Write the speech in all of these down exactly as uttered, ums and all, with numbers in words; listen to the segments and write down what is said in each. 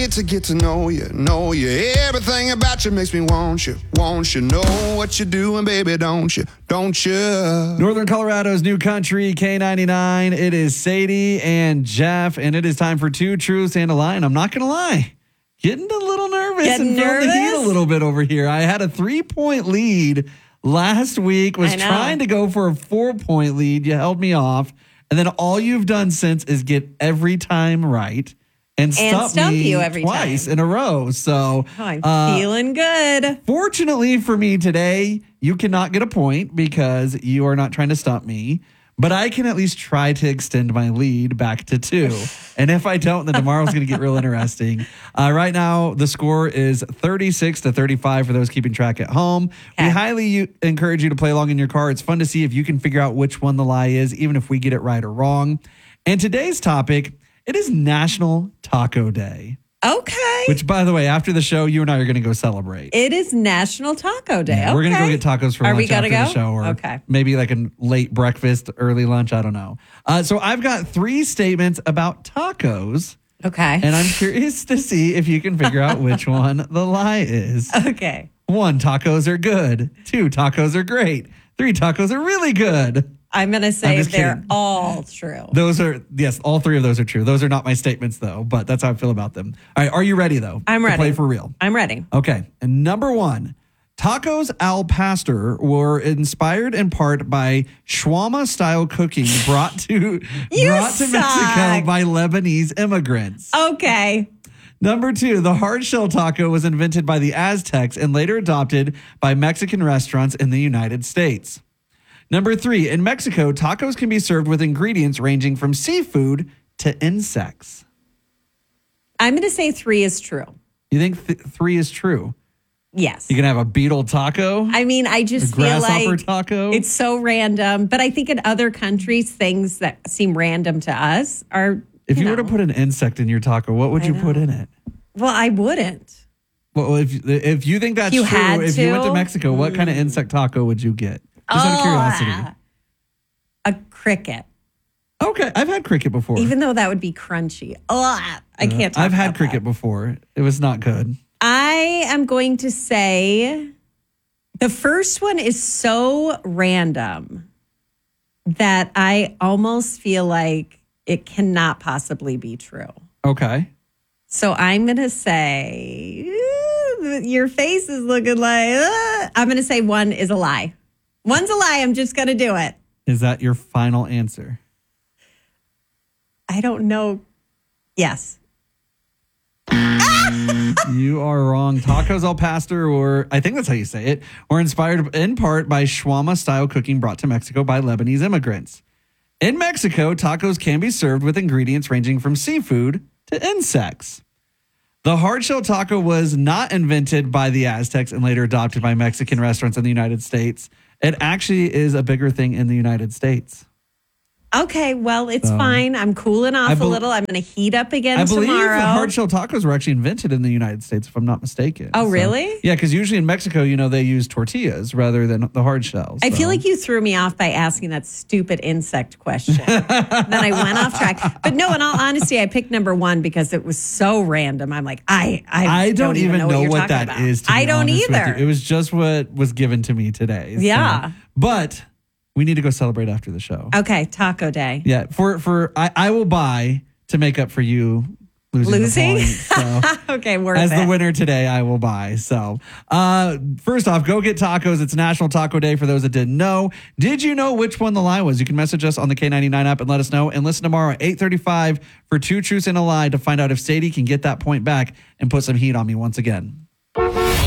To get to know you, know you. Everything about you makes me want you, want you. Know what you're doing, baby, don't you, don't you? Northern Colorado's new country, K ninety-nine. It is Sadie and Jeff, and it is time for Two Truths and a Lie. And I'm not going to lie, getting a little nervous Getting and feeling the heat nervous? a little bit over here. I had a three-point lead last week, was I know. trying to go for a four-point lead. You held me off. And then all you've done since is get every time right. And stump, And stump me you every twice time. in a row. So Oh, I'm uh, feeling good. fortunately for me today, you cannot get a point because you are not trying to stump me. But I can at least try to extend my lead back to two. And if I don't, then tomorrow's going to get real interesting. Uh, right now, the score is thirty-six to thirty-five for those keeping track at home. Okay. We highly u- encourage you to play along in your car. It's fun to see if you can figure out which one the lie is, even if we get it right or wrong. And today's topic, it is National Taco Day. Okay. Which, by the way, after the show, you and I are going to go celebrate. It is National Taco Day. Yeah, we're going to go Okay. get tacos for Are lunch we gonna after go? the show. Or Okay. maybe like a late breakfast, early lunch. I don't know. Uh, so I've got three statements about tacos, Okay. and I'm curious to see if you can figure out which one the lie is. okay. One, tacos are good. Two, tacos are great. Three, tacos are really good. I'm going to say just they're kidding. all true. Those are, yes, all three of those are true. Those are not my statements, though, but that's how I feel about them. All right, are you ready, though? I'm to ready. play for real. I'm ready. Okay. And number one, tacos al pastor were inspired in part by shawarma style cooking brought to You brought to suck. Mexico by Lebanese immigrants. Okay. Number two, the hard shell taco was invented by the Aztecs and later adopted by Mexican restaurants in the United States. Number three, in Mexico, tacos can be served with ingredients ranging from seafood to insects. I'm going to say three is true. You think th- three is true? Yes. You can have a beetle taco? I mean, I A just feel grasshopper like taco? it's so random. But I think in other countries, things that seem random to us are. If you, know, were to put an insect in your taco, what would I you put know. in it? Well, I wouldn't. Well, if if you think that's You true, had if you went to to? Mexico, what kind of insect taco would you get? Just out of Oh, curiosity. A cricket. Okay, I've had cricket before. Even though that would be crunchy. Ugh, I can't talk I've had about cricket that. before. It was not good. I am going to say the first one is so random that I almost feel like it cannot possibly be true. Okay. So I'm going to say, "Ooh, your face is looking like, uh," I'm going to say one is a lie. One's a lie. I'm just going to do it. Is that your final answer? I don't know. Yes. You are wrong. Tacos al pastor, or I think that's how you say it, were inspired in part by shawarma style cooking brought to Mexico by Lebanese immigrants. In Mexico, tacos can be served with ingredients ranging from seafood to insects. The hard shell taco was not invented by the Aztecs and later adopted by Mexican restaurants in the United States. It actually is a bigger thing in the United States. Okay, well, it's So, fine. I'm cooling off I a bel- little. I'm going to heat up again I believe tomorrow. the hard shell tacos were actually invented in the United States, if I'm not mistaken. Oh, really? Yeah, because usually in Mexico, you know, they use tortillas rather than the hard shells. I so. feel like you threw me off by asking that stupid insect question. Then I went off track. But no, in all honesty, I picked number one because it was so random. I'm like, I I, I don't, even know, what, you're what that talking is. about. To be I don't honest with either. you. It was just what was given to me today. so- Yeah. But we need to go celebrate after the show. Okay, Taco Day. Yeah. For for I, I will buy to make up for you losing. Losing? The point, so. Okay, worth As it. the winner today, I will buy. So, uh, first off, go get tacos. It's National Taco Day for those that didn't know. Did you know which one the lie was? You can message us on the K ninety-nine app and let us know. And listen tomorrow at eight thirty-five for Two Truths and a Lie to find out if Sadie can get that point back and put some heat on me once again. K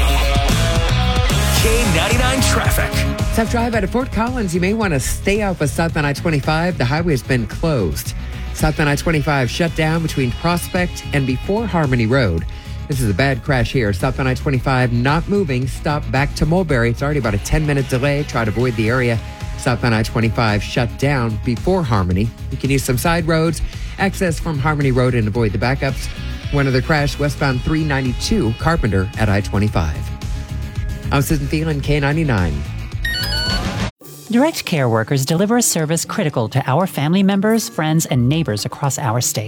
ninety-nine traffic. Tough drive out of Fort Collins. You may want to stay off of southbound I twenty-five. The highway has been closed. Southbound I twenty-five shut down between Prospect and before Harmony Road. This is a bad crash here. Southbound I twenty-five not moving. Stop back to Mulberry. It's already about a ten-minute delay. Try to avoid the area. Southbound I twenty-five shut down before Harmony. You can use some side roads. Access from Harmony Road and avoid the backups. One other crash westbound three ninety-two Carpenter at I twenty-five. I'm Susan Thielen, K ninety-nine. Direct Care workers deliver a service critical to our family members, friends, and neighbors across our state.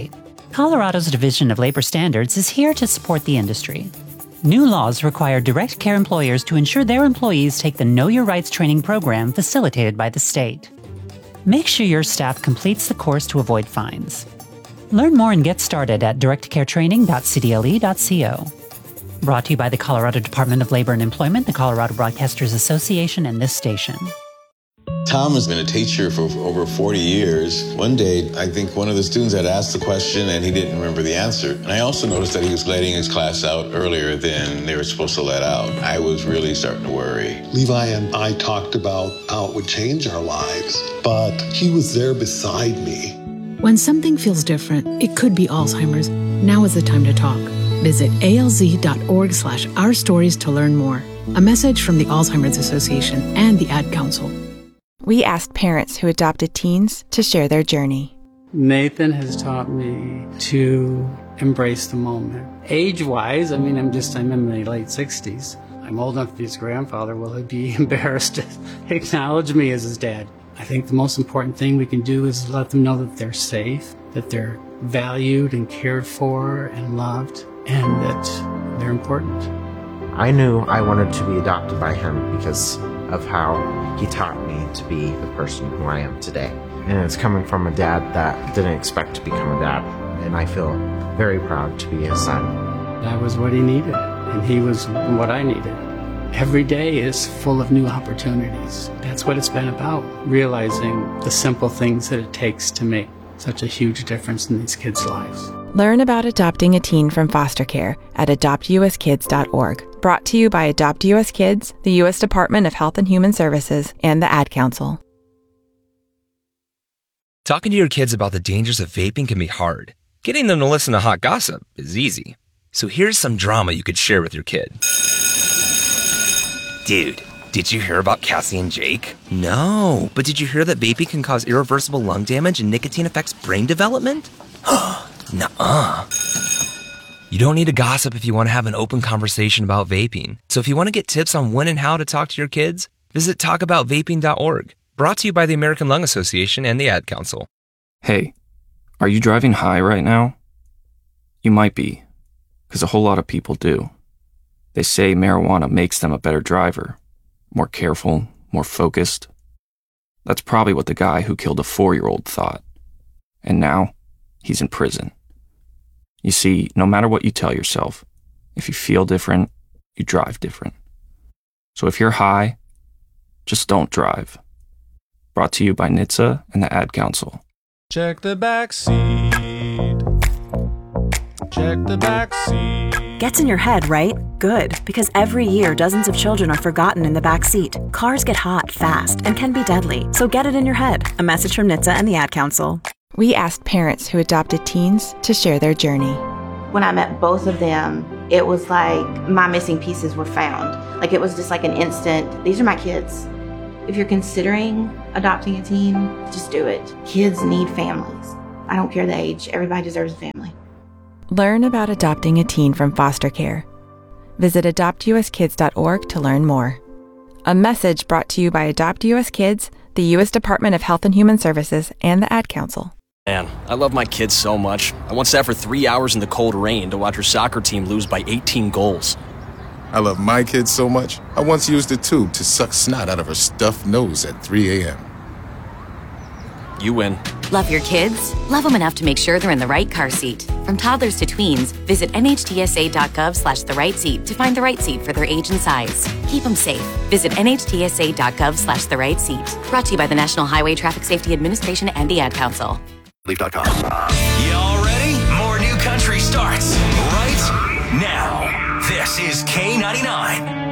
Colorado's Division of Labor Standards is here to support the industry. New laws require direct care employers to ensure their employees take the Know Your Rights training program facilitated by the state. Make sure your staff completes the course to avoid fines. Learn more and get started at direct care training dot c d l e dot co. Brought to you by the Colorado Department of Labor and Employment, the Colorado Broadcasters Association, and this station. Tom has been a teacher for over forty years. One day, I think one of the students had asked the question and he didn't remember the answer. And I also noticed that he was letting his class out earlier than they were supposed to let out. I was really starting to worry. Levi and I talked about how it would change our lives, but he was there beside me. When something feels different, it could be Alzheimer's. Now is the time to talk. Visit A L Z dot org slash our stories to learn more. A message from the Alzheimer's Association and the Ad Council. We asked parents who adopted teens to share their journey. Nathan has taught me to embrace the moment. Age-wise, I mean, I'm just, I'm in my late sixties. I'm old enough to be his grandfather. Will he be embarrassed to acknowledge me as his dad? I think the most important thing we can do is let them know that they're safe, that they're valued and cared for and loved, and that they're important. I knew I wanted to be adopted by him because of how he taught me to be the person who I am today. And it's coming from a dad that didn't expect to become a dad. And I feel very proud to be his son. That was what he needed, and he was what I needed. Every day is full of new opportunities. That's what it's been about, realizing the simple things that it takes to make such a huge difference in these kids' lives. Learn about adopting a teen from foster care at adopt u s kids dot org. Brought to you by Adopt U S Kids, the U S Department of Health and Human Services, and the Ad Council. Talking to your kids about the dangers of vaping can be hard. Getting them to listen to hot gossip is easy. So here's some drama you could share with your kid. Dude, did you hear about Cassie and Jake? No, but did you hear that vaping can cause irreversible lung damage and nicotine affects brain development? Nuh-uh. You don't need to gossip if you want to have an open conversation about vaping. So if you want to get tips on when and how to talk to your kids, visit talk about vaping dot org. Brought to you by the American Lung Association and the Ad Council. Hey, are you driving high right now? You might be, because a whole lot of people do. They say marijuana makes them a better driver, more careful, more focused. That's probably what the guy who killed a four-year-old thought. And now, he's in prison. You see, no matter what you tell yourself, if you feel different, you drive different. So if you're high, just don't drive. Brought to you by N H T S A and the Ad Council. Check the back seat. Check the back seat. Gets in your head, right? Good, because every year dozens of children are forgotten in the back seat. Cars get hot fast and can be deadly, so get it in your head. A message from N H T S A and the Ad Council. We asked parents who adopted teens to share their journey. When I met both of them, it was like my missing pieces were found. Like it was just like an instant, these are my kids. If you're considering adopting a teen, just do it. Kids need families. I don't care the age. Everybody deserves a family. Learn about adopting a teen from foster care. Visit adopt u s kids dot org to learn more. A message brought to you by Adopt U S Kids, the U S Department of Health and Human Services, and the Ad Council. Man, I love my kids so much. I once sat for three hours in the cold rain to watch her soccer team lose by eighteen goals. I love my kids so much, I once used a tube to suck snot out of her stuffed nose at three a.m. You win. Love your kids? Love them enough to make sure they're in the right car seat. From toddlers to tweens, visit N H T S A dot gov slash the right seat to find the right seat for their age and size. Keep them safe. Visit N H T S A dot gov slash the right seat. Brought to you by the National Highway Traffic Safety Administration and the Ad Council. Leaf dot com. Y'all ready? More new country starts right now. This is K ninety-nine.